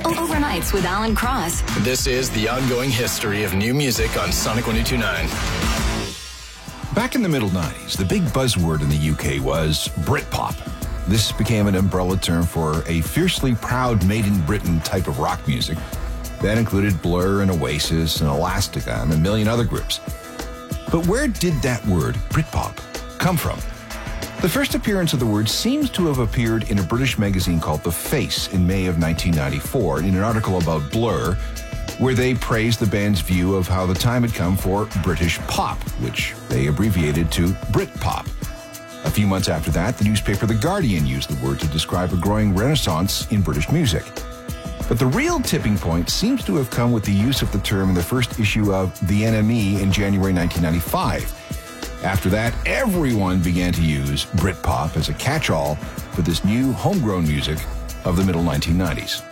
Overnights with Alan Cross. This is the ongoing history of new music on Sonic 102.9. Back in the middle 90s, the big buzzword in the UK was Britpop. This became an umbrella term for a fiercely proud made in Britain type of rock music that included Blur and Oasis and Elastica and a million other groups. But where did that word, Britpop, come from? The first appearance of the word seems to have appeared in a British magazine called The Face in May of 1994 in an article about Blur, where they praised the band's view of how the time had come for British pop, which they abbreviated to Britpop. A few months after that, the newspaper The Guardian used the word to describe a growing renaissance in British music. But the real tipping point seems to have come with the use of the term in the first issue of The NME in January 1995. After that, everyone began to use Britpop as a catch-all for this new homegrown music of the middle 1990s.